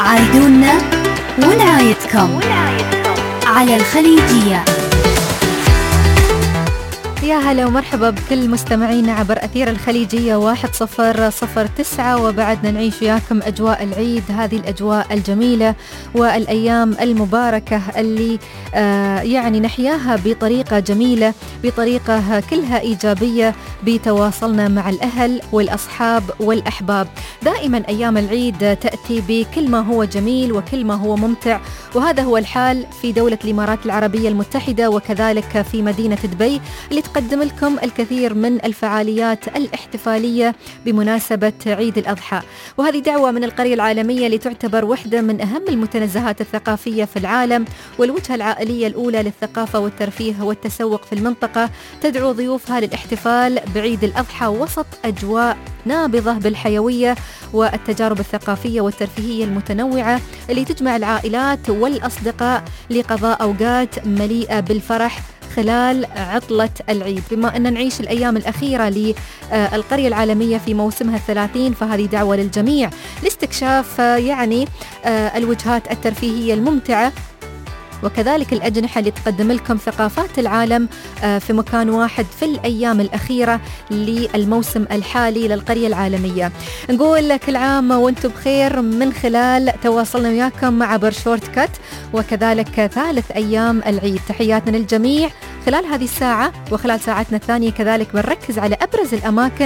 عايدونا ونعايدكم على الخليجية. يا هلا ومرحبا بكل مستمعينا عبر أثير الخليجية 1009، وبعدنا نعيش وياكم أجواء العيد، هذه الأجواء الجميلة والأيام المباركة اللي يعني نحياها بطريقة جميلة، بطريقة كلها إيجابية، بتواصلنا مع الأهل والأصحاب والأحباب. دائما أيام العيد تأتي بكل ما هو جميل وكل ما هو ممتع، وهذا هو الحال في دولة الإمارات العربية المتحدة، وكذلك في مدينة دبي اللي تقدم لكم الكثير من الفعاليات الاحتفالية بمناسبة عيد الأضحى. وهذه دعوة من القرية العالمية لتعتبر واحدة من أهم المتنزهات الثقافية في العالم، والوجهة العائلية الأولى للثقافة والترفيه والتسوق في المنطقة، تدعو ضيوفها للاحتفال بعيد الأضحى وسط أجواء نابضة بالحيوية والتجارب الثقافية والترفيهية المتنوعة اللي تجمع العائلات والأصدقاء لقضاء أوقات مليئة بالفرح خلال عطلة العيد. بما أن نعيش الأيام الأخيرة للقرية العالمية في موسمها 30، فهذه دعوة للجميع لاستكشاف يعني الوجهات الترفيهية الممتعة، وكذلك الأجنحة اللي تقدم لكم ثقافات العالم في مكان واحد في الأيام الأخيرة للموسم الحالي للقرية العالمية. نقول كل عام وانتم بخير من خلال تواصلنا وياكم عبر شورت كات، وكذلك ثالث أيام العيد. تحياتنا للجميع خلال هذه الساعة، وخلال ساعتنا الثانية كذلك بنركز على أبرز الأماكن